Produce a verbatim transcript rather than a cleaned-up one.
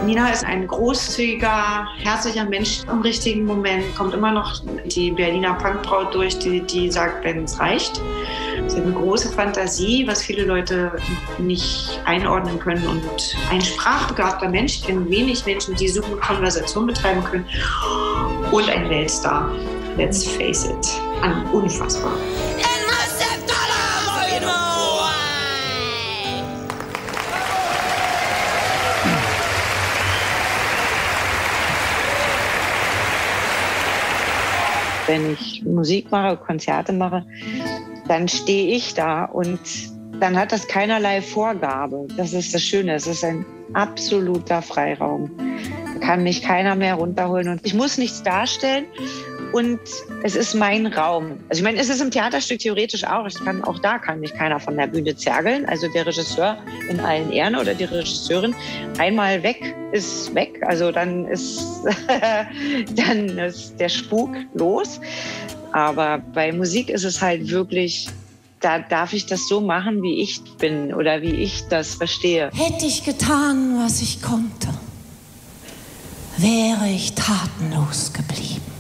Nina ist ein großzügiger, herzlicher Mensch im richtigen Moment. Kommt immer noch die Berliner Punkbraut durch, die, die sagt, wenn es reicht. Sie hat eine große Fantasie, was viele Leute nicht einordnen können. Und ein sprachbegabter Mensch, ich kenne wenig Menschen, die so gut Konversation betreiben können. Und ein Weltstar. Let's face it. Unfassbar. Wenn ich Musik mache, Konzerte mache, dann stehe ich da und dann hat das keinerlei Vorgabe. Das ist das Schöne, es ist ein absoluter Freiraum. Da kann mich keiner mehr runterholen und ich muss nichts darstellen und es ist mein Raum. Also ich meine, es ist im Theaterstück theoretisch auch. Ich kann, auch da kann mich keiner von der Bühne zergeln. Also der Regisseur in allen Ehren oder die Regisseurin, einmal weg ist weg. Also dann ist, dann ist der Spuk los. Aber bei Musik ist es halt wirklich, da darf ich das so machen, wie ich bin oder wie ich das verstehe. Hätte ich getan, was ich konnte, wäre ich tatenlos geblieben.